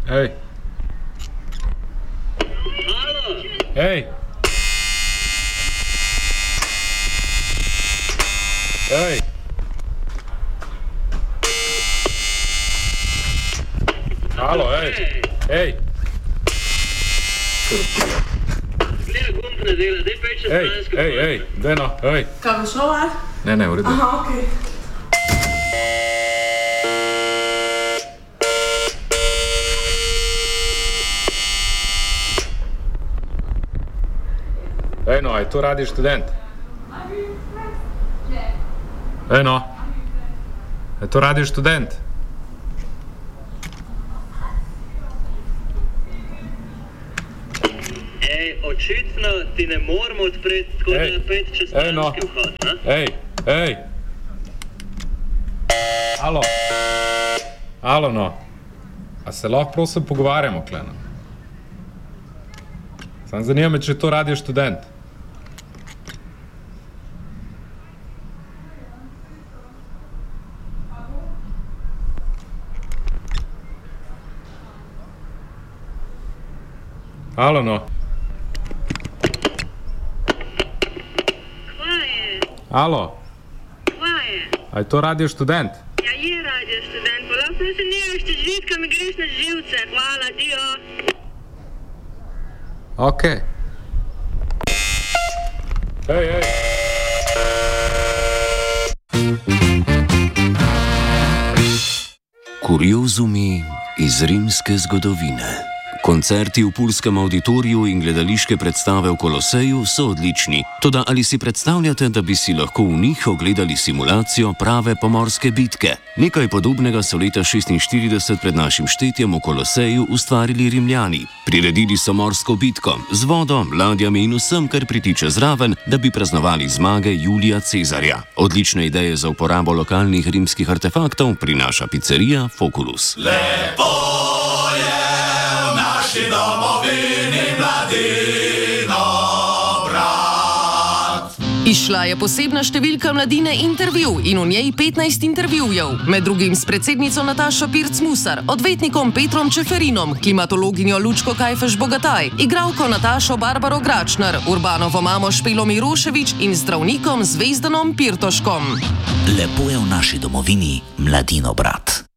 Hej. Hej. Hej. Halo, hej. Hej. Hej, Deno, hej. Kaj bo šlo, ali? Ne, v redu. Aha, okej. Ej, no, je to Radio Študent? Ej, no. Je to Radio Študent? Očitno ti ne moramo odpreti, tako da je 5 čez stranski vhod, ne? Ej. Halo, no. A se lahko prosim pogovarjamo, kleno? Sam zanima me, če je to Radio Študent. Halo, no. Halo. Kaj je? A je to Radio Študent? Ja, je Radio Študent, pa lahko se nehaj štedžiti, ko mi greš na živce. Hvala, dio. Okej. Hej. Kuriozumi iz rimske zgodovine. Koncerti v Pulskem auditoriju in gledališke predstave v Koloseju so odlični. Toda ali si predstavljate, da bi si lahko v njih ogledali simulacijo prave pomorske bitke? Nekaj podobnega so leta 46 pred našim štetjem v Koloseju ustvarili Rimljani. Priredili so morsko bitko z vodo, ladjami in vsem, kar pritiče zraven, da bi praznovali zmage Julija Cezarja. Odlične ideje za uporabo lokalnih rimskih artefaktov prinaša pizzerija Foculus. Domovini Mladino brat. Izšla je posebna številka Mladine Intervju in v njej 15 intervjujev, med drugim s predsednico Natašo Pirc-Musar, odvetnikom Petrom Čeferinom, klimatologinjo Lučko Kajfež-Bogataj, igralko Natašo Barbaro Gračner, Urbanovo mamo Špelo Miroševič in zdravnikom Zvezdanom Pirtoškom. Lepo je v naši domovini Mladino brat.